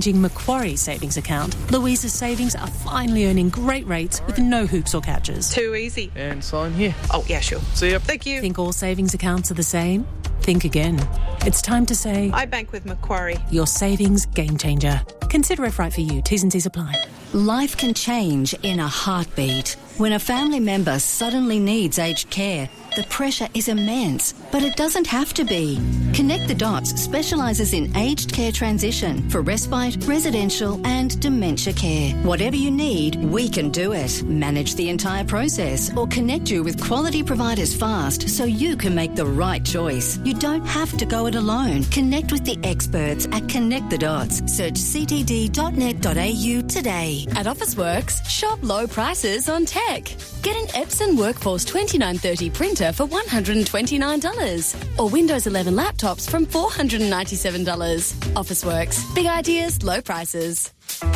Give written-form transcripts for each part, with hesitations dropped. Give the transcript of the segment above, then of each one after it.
game-changing Macquarie savings account, Louisa's savings are finally earning great rates with no hoops or catches. Too easy. And sign here. Oh, yeah, sure. See ya. Thank you. Think all savings accounts are the same? Think again. It's time to say... I bank with Macquarie. Your savings game changer. Consider if right for you. T's and C's apply. Life can change in a heartbeat. When a family member suddenly needs aged care, the pressure is immense, but it doesn't have to be. Connect the Dots specialises in aged care transition for respite, residential and dementia care. Whatever you need, we can do it. Manage the entire process or connect you with quality providers fast so you can make the right choice. You don't have to go it alone. Connect with the experts at Connect the Dots. Search ctd.net.au today. At Officeworks, shop low prices on tech. Get an Epson Workforce 2930 printer for $129 or Windows 11 laptops from $497. Officeworks. Big ideas, low prices.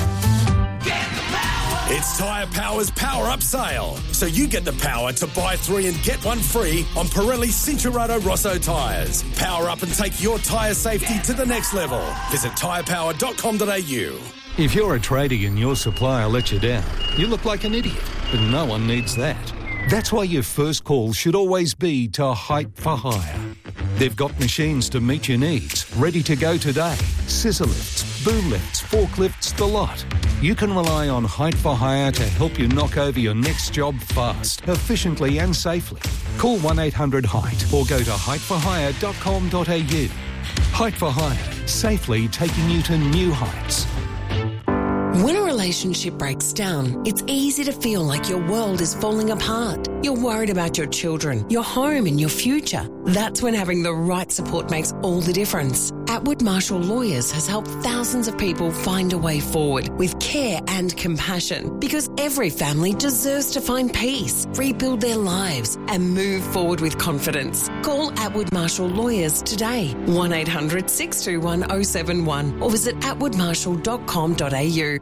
It's Tyre Power's Power Up Sale. So you get the power to buy 3 and get 1 free on Pirelli Cincherato Rosso tyres. Power up and take your tyre safety to the next level. Visit tyrepower.com.au. If you're a tradie and your supplier lets you down, you look like an idiot, but no one needs that. That's why your first call should always be to Height for Hire. They've got machines to meet your needs, ready to go today. Scissor lifts, boom lifts, forklifts, the lot. You can rely on Height for Hire to help you knock over your next job fast, efficiently and safely. Call 1-800-HEIGHT or go to heightforhire.com.au. Height for Hire, safely taking you to new heights. When a relationship breaks down, it's easy to feel like your world is falling apart. You're worried about your children, your home and your future. That's when having the right support makes all the difference. Atwood Marshall Lawyers has helped thousands of people find a way forward with care and compassion, because every family deserves to find peace, rebuild their lives and move forward with confidence. Call Atwood Marshall Lawyers today, 1-800-621-071 or visit atwoodmarshall.com.au.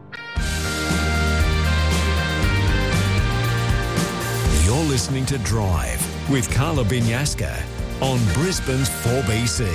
You're listening to Drive with Carla Binyaska on Brisbane's 4BC.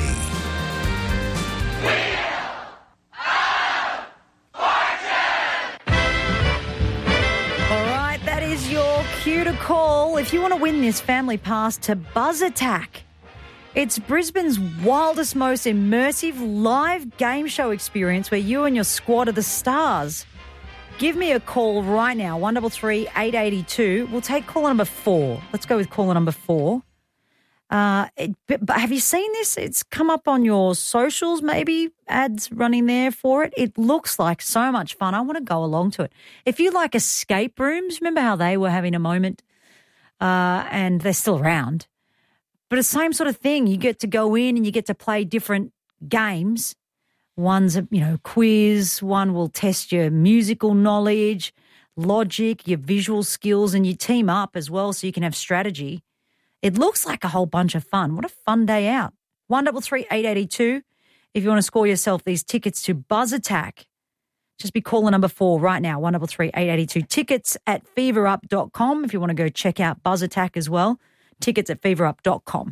All right, that is your cue to call if you want to win this family pass to Buzz Attack. It's Brisbane's wildest, most immersive live game show experience where you and your squad are the stars. Give me a call right now, 133-882. We'll take caller number 4. Let's go with caller number 4. But have you seen this? It's come up on your socials, maybe ads running there for it. It looks like so much fun. I want to go along to it. If you like escape rooms, remember how they were having a moment and they're still around. But it's the same sort of thing. You get to go in and you get to play different games. One's a quiz, one will test your musical knowledge, logic, your visual skills, and you team up as well so you can have strategy. It looks like a whole bunch of fun. What a fun day out. 133-882 if you want to score yourself these tickets to Buzz Attack. Just be caller number 4 right now, 133-882. Tickets at feverup.com if you want to go check out Buzz Attack as well. Tickets at feverup.com.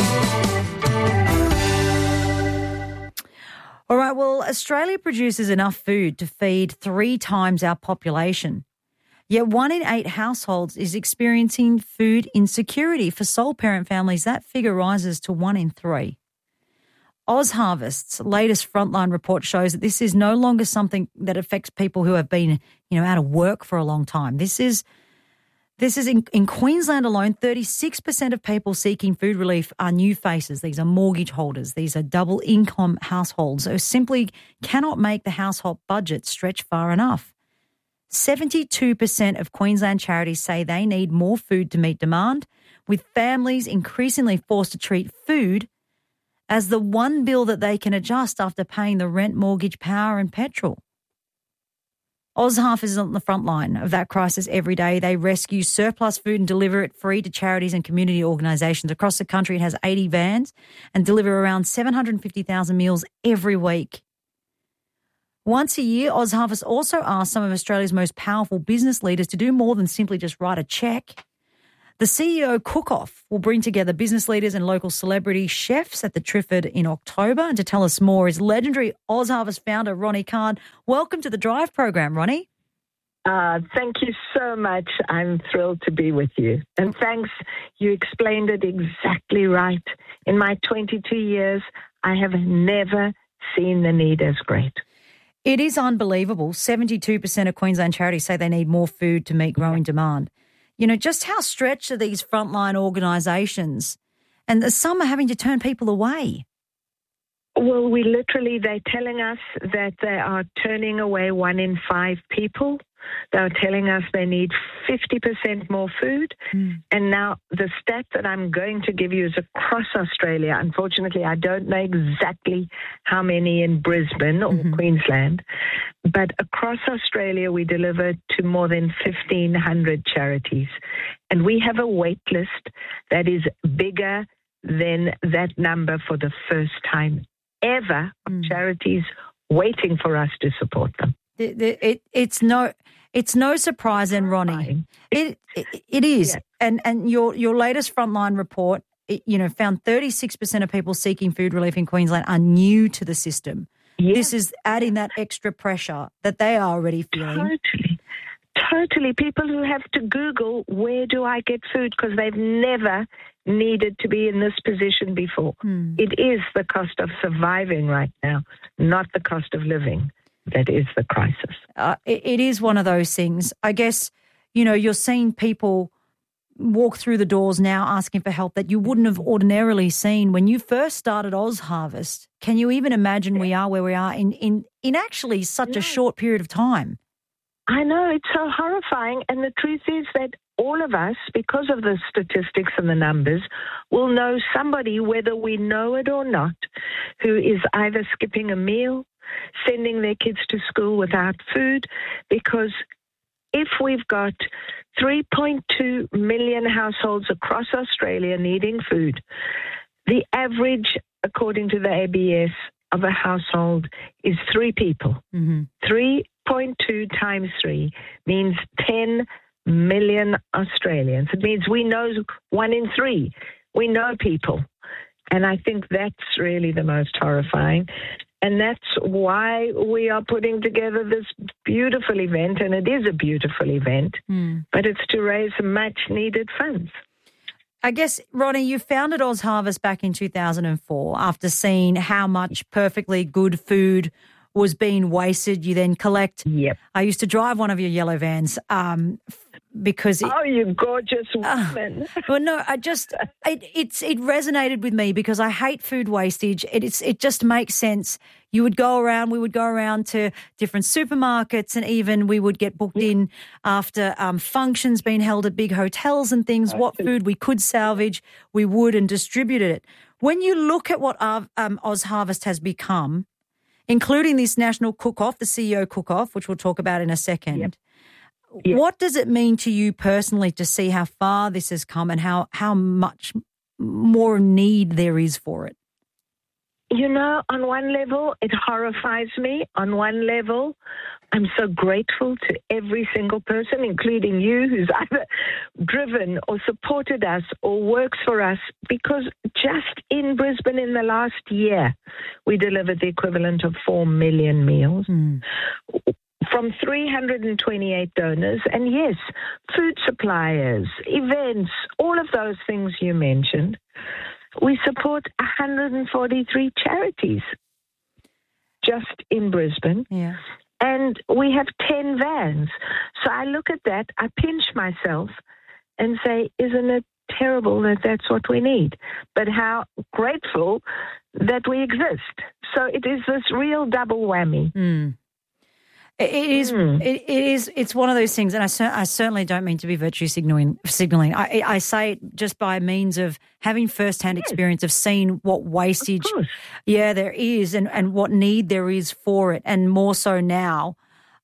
All right, well, Australia produces enough food to feed 3 times our population. Yet 1 in 8 households is experiencing food insecurity. For sole parent families, that figure rises to 1 in 3. OzHarvest's latest frontline report shows that this is no longer something that affects people who have been, out of work for a long time. This is in Queensland alone, 36% of people seeking food relief are new faces. These are mortgage holders. These are double income households who simply cannot make the household budget stretch far enough. 72% of Queensland charities say they need more food to meet demand, with families increasingly forced to treat food as the one bill that they can adjust after paying the rent, mortgage, power and petrol. OzHarvest is on the front line of that crisis every day. They rescue surplus food and deliver it free to charities and community organisations. Across the country, it has 80 vans and deliver around 750,000 meals every week. Once a year, OzHarvest also asks some of Australia's most powerful business leaders to do more than simply just write a cheque. The CEO Cook-Off will bring together business leaders and local celebrity chefs at the Triffid in October. And to tell us more is legendary OzHarvest founder Ronnie Kahn. Welcome to the Drive program, Ronnie. Thank you so much. I'm thrilled to be with you. And thanks, you explained it exactly right. In my 22 years, I have never seen the need as great. It is unbelievable. 72% of Queensland charities say they need more food to meet growing demand. You know, just how stretched are these frontline organisations? And some are having to turn people away. Well, they're telling us that they are turning away 1 in 5 people. They're telling us they need 50% more food. And now the stat that I'm going to give you is across Australia. Unfortunately, I don't know exactly how many in Brisbane or Queensland, but across Australia, we deliver to more than 1,500 charities. And we have a wait list that is bigger than that number for the first time ever of charities waiting for us to support them. It's no surprise, then, Ronnie. It is, yeah. And your latest frontline report, found 36% of people seeking food relief in Queensland are new to the system. Yeah. This is adding that extra pressure that they are already feeling. Totally. People who have to Google, where do I get food? Because they've never needed to be in this position before. It is the cost of surviving right now, not the cost of living. That is the crisis. It is one of those things. I guess, you're seeing people walk through the doors now asking for help that you wouldn't have ordinarily seen when you first started OzHarvest. Can you even imagine we are where we are in actually such a short period of time? I know, it's so horrifying. And the truth is that all of us, because of the statistics and the numbers, will know somebody, whether we know it or not, who is either skipping a meal, sending their kids to school without food, because if we've got 3.2 million households across Australia needing food, the average, according to the ABS, of a household is 3 people. 3.2 times 3 means 10 million Australians. It means we know 1 in 3. We know people. And I think that's really the most horrifying. And that's why we are putting together this beautiful event, and it is a beautiful event, but it's to raise much-needed funds. I guess, Ronnie, you founded OzHarvest back in 2004 after seeing how much perfectly good food was being wasted. You then collect. Yep. I used to drive one of your yellow vans because you gorgeous woman. Well, no, it resonated with me because I hate food wastage. It just makes sense. We would go around to different supermarkets, and even we would get booked in after functions being held at big hotels and things. What food we could salvage, we would, and distributed it. When you look at what OzHarvest has become, including this national cook-off, the CEO cook-off, which we'll talk about in a second. Yep. What does it mean to you personally to see how far this has come and how much more need there is for it? On one level, it horrifies me. On one level, I'm so grateful to every single person, including you, who's either driven or supported us or works for us, because just in Brisbane in the last year, we delivered the equivalent of 4 million meals. From 328 donors, and yes, food suppliers, events, all of those things you mentioned. We support 143 charities just in Brisbane. Yeah. And we have 10 vans. So I look at that, I pinch myself and say, isn't it terrible that that's what we need? But how grateful that we exist. So it is this real double whammy. It is. It's one of those things, and I certainly don't mean to be virtue signaling. I say it just by means of having first-hand experience of seeing what wastage, there is, and what need there is for it, and more so now.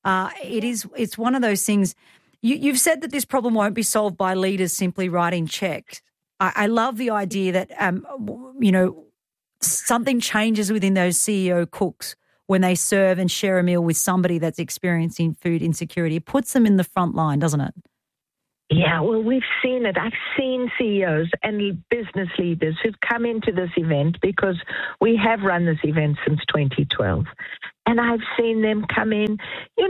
It's one of those things. You've said that this problem won't be solved by leaders simply writing checks. I love the idea that something changes within those CEO cooks when they serve and share a meal with somebody that's experiencing food insecurity. It puts them in the front line, doesn't it? Yeah, well, we've seen it. I've seen CEOs and business leaders who've come into this event because we have run this event since 2012. And I've seen them come in,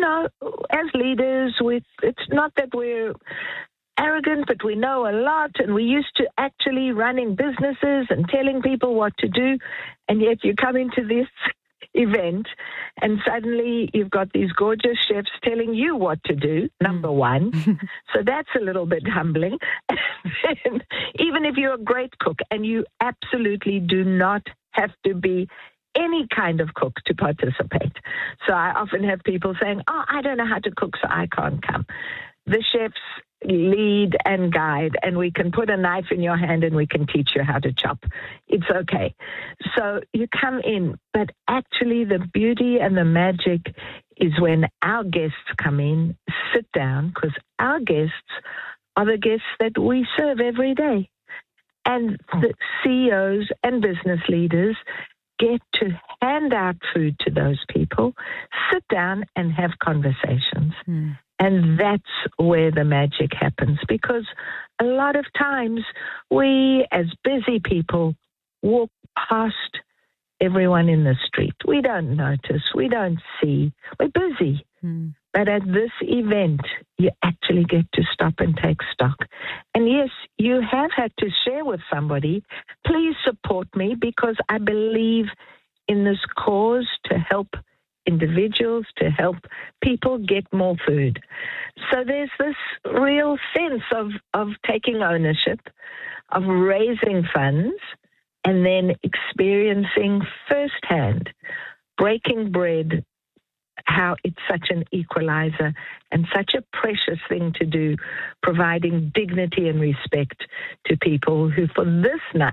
as leaders. It's not that we're arrogant, but we know a lot, and we used to actually running businesses and telling people what to do. And yet you come into this event and suddenly you've got these gorgeous chefs telling you what to do, number one. So that's a little bit humbling. And even if you're a great cook, and you absolutely do not have to be any kind of cook to participate. So I often have people saying, I don't know how to cook, so I can't come. The chefs lead and guide, and we can put a knife in your hand and we can teach you how to chop. It's okay. So you come in, but actually the beauty and the magic is when our guests come in, sit down, because our guests are the guests that we serve every day. And the CEOs and business leaders get to hand out food to those people, sit down and have conversations. And that's where the magic happens, because a lot of times we, as busy people, walk past everyone in the street. We don't notice. We don't see. We're busy. But at this event, you actually get to stop and take stock. And yes, you have had to share with somebody, please support me because I believe in this cause to help individuals, to help people get more food. So there's this real sense of taking ownership, of raising funds, and then experiencing firsthand, breaking bread, how it's such an equalizer and such a precious thing to do, providing dignity and respect to people who, for them,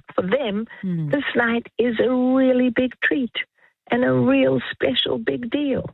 this night is a really big treat and a real special big deal.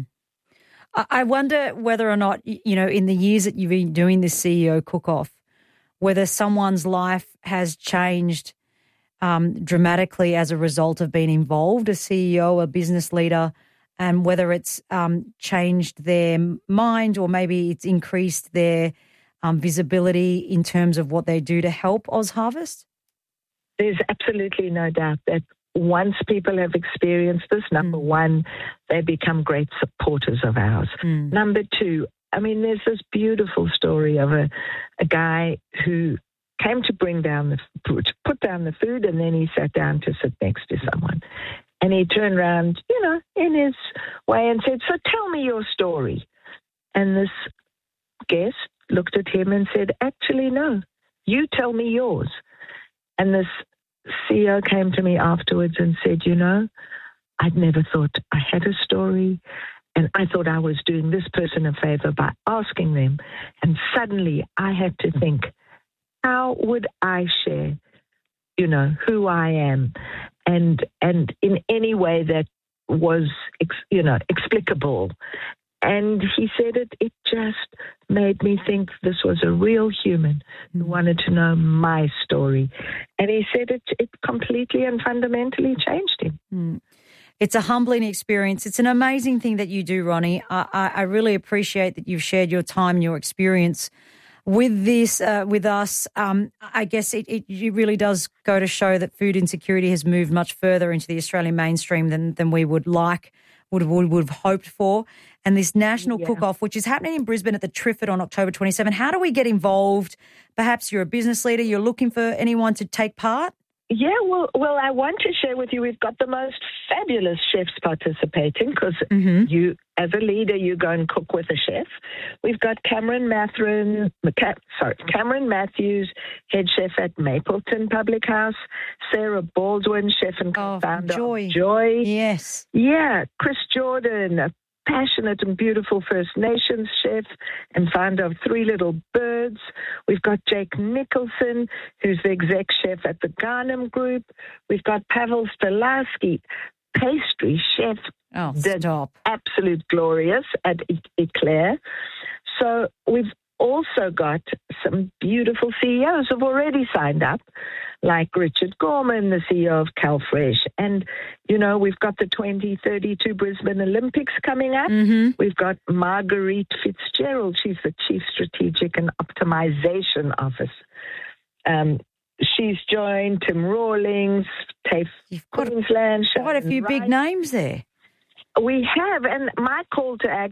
I wonder whether or not, in the years that you've been doing this CEO cook-off, whether someone's life has changed dramatically as a result of being involved, a CEO, a business leader, and whether it's changed their mind or maybe it's increased their visibility in terms of what they do to help OzHarvest? There's absolutely no doubt that once people have experienced this, number one, they become great supporters of ours. Number two, there's this beautiful story of a guy who came to put down the food, and then he sat down to sit next to someone. And he turned around, in his way and said, so tell me your story. And this guest looked at him and said, actually, no, you tell me yours. And this CEO came to me afterwards and said, I'd never thought I had a story, and I thought I was doing this person a favor by asking them. And suddenly I had to think, how would I share, who I am? And in any way that was, explicable. And he said it just made me think this was a real human who wanted to know my story. And he said it completely and fundamentally changed him. It's a humbling experience. It's an amazing thing that you do, Ronnie. I really appreciate that you've shared your time and your experience with this, with us. I guess it really does go to show that food insecurity has moved much further into the Australian mainstream than we would have hoped for. And this national cook-off, which is happening in Brisbane at the Triffid on October 27. How do we get involved? Perhaps you're a business leader, you're looking for anyone to take part? Yeah, well, I want to share with you, we've got the most fabulous chefs participating because you, as a leader, you go and cook with a chef. We've got Cameron Matthews, head chef at Mapleton Public House, Sarah Baldwin, chef and co-founder of Joy. Yes. Yeah, Chris Jordan, a passionate and beautiful First Nations chef and founder of Three Little Birds. We've got Jake Nicholson, who's the exec chef at the Garnham Group. We've got Pavel Stolarski, pastry chef. Oh, stop. Absolute glorious at Eclair. So we've also got some beautiful CEOs who've already signed up, like Richard Gorman, the CEO of CalFresh. And, you know, we've got the 2032 Brisbane Olympics coming up. We've got Marguerite Fitzgerald. She's the Chief Strategic and Optimization Officer. She's joined Tim Rawlings, TAFE Queensland. Quite a few big names there. We have, and my call to action